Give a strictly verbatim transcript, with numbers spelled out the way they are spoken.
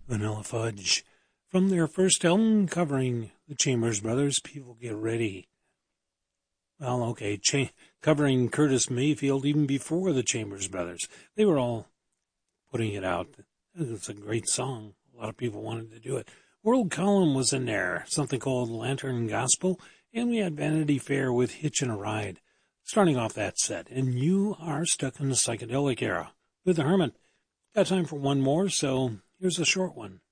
Vanilla Fudge. From their first album covering the Chambers Brothers, People Get Ready. Well, okay, cha- covering Curtis Mayfield even before the Chambers Brothers. They were all putting it out. It's a great song. A lot of people wanted to do it. World Column was in there, something called Lantern Gospel, and we had Vanity Fair with Hitchin' a Ride, starting off that set. And you are stuck in the psychedelic era with the Hermit. Got time for one more, so here's a short one.